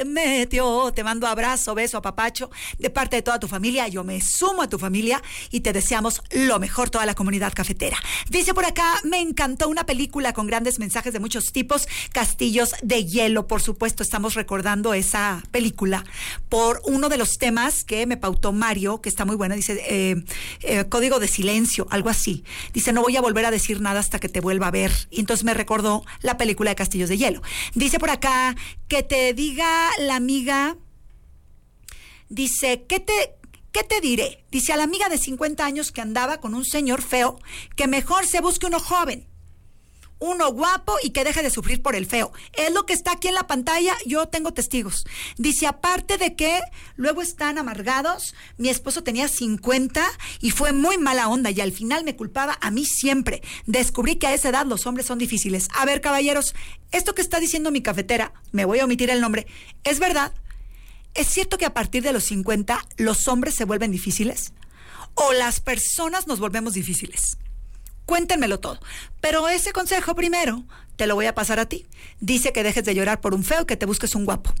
se metió. Te mando abrazo, beso, apapacho de parte de toda tu familia. Yo me sumo a tu familia y te deseamos lo mejor, toda la comunidad cafetera. Dice por acá, me encantó una película con grandes mensajes de muchos tipos, Castillos de Hielo. Por supuesto, estamos recordando esa película por uno de los temas que me pautó Mario, que está muy bueno. Dice, Código de Silencio, algo así. Dice, no voy a volver a decir nada hasta que te vuelva a ver. Y entonces me recordó la película de Castillos de Hielo. Dice por acá, que te diga la amiga, dice, ¿qué te diré? Dice, a la amiga de 50 años que andaba con un señor feo, que mejor se busque uno joven, uno guapo y que deje de sufrir por el feo. Es lo que está aquí en la pantalla, yo tengo testigos. Dice, aparte de que luego están amargados, mi esposo tenía 50 y fue muy mala onda y al final me culpaba a mí siempre. Descubrí que a esa edad los hombres son difíciles. A ver, caballeros, esto que está diciendo mi cafetera, me voy a omitir el nombre, ¿es verdad? ¿Es cierto que a partir de los 50 los hombres se vuelven difíciles? ¿O las personas nos volvemos difíciles? Cuéntenmelo todo. Pero ese consejo primero te lo voy a pasar a ti. Dice que dejes de llorar por un feo, que te busques un guapo.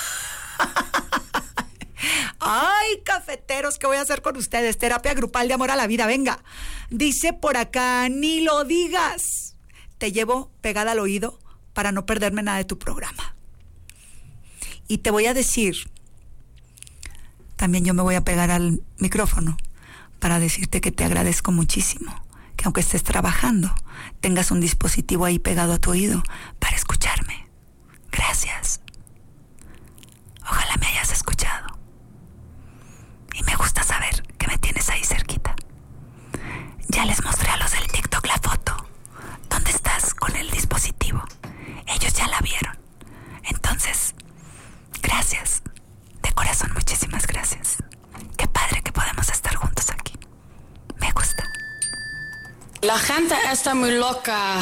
Ay, cafeteros, ¿qué voy a hacer con ustedes? Terapia grupal de amor a la vida, venga. Dice por acá, ni lo digas. Te llevo pegada al oído para no perderme nada de tu programa. Y te voy a decir, también yo me voy a pegar al micrófono para decirte que te agradezco muchísimo, que aunque estés trabajando, tengas un dispositivo ahí pegado a tu oído para escucharme. Gracias. Ojalá me hayas escuchado. Y me gusta saber que me tienes ahí cerquita. Ya les mostré a los del TikTok la foto. ¿Dónde estás con el dispositivo? Ellos ya la vieron. Entonces, gracias. De corazón, muchísimas gracias. Qué padre que podemos estar juntos aquí. Me gusta. La gente está muy loca.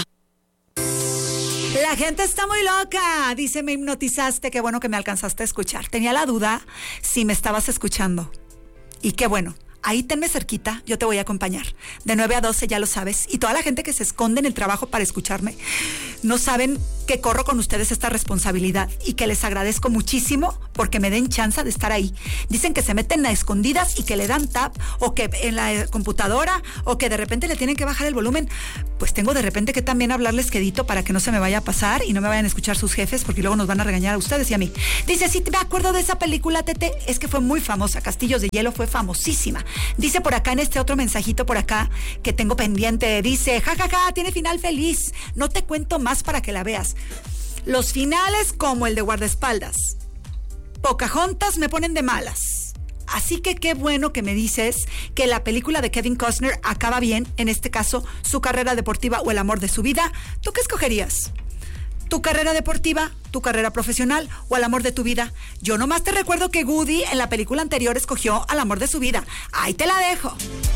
La gente está muy loca. Dice, me hipnotizaste. Qué bueno que me alcanzaste a escuchar. Tenía la duda si me estabas escuchando. Y qué bueno. Ahí tenme cerquita, yo te voy a acompañar. De 9 a 12, ya lo sabes. Y toda la gente que se esconde en el trabajo para escucharme, no saben que corro con ustedes esta responsabilidad y que les agradezco muchísimo porque me den chance de estar ahí. Dicen que se meten a escondidas y que le dan tap, o que en la computadora, o que de repente le tienen que bajar el volumen. Pues tengo de repente que también hablarles quedito para que no se me vaya a pasar y no me vayan a escuchar sus jefes, porque luego nos van a regañar a ustedes y a mí. Dice, sí, me acuerdo de esa película, Tete, es que fue muy famosa. Castillos de Hielo fue famosísima. Dice por acá en este otro mensajito por acá que tengo pendiente, dice, jajaja, tiene final feliz. No te cuento más para que la veas. Los finales como el de Guardaespaldas, Pocahontas, me ponen de malas. Así que qué bueno que me dices que la película de Kevin Costner acaba bien, en este caso su carrera deportiva o el amor de su vida. ¿Tú qué escogerías? ¿Tu carrera deportiva, tu carrera profesional o el amor de tu vida? Yo nomás te recuerdo que Woody en la película anterior escogió al amor de su vida. Ahí te la dejo.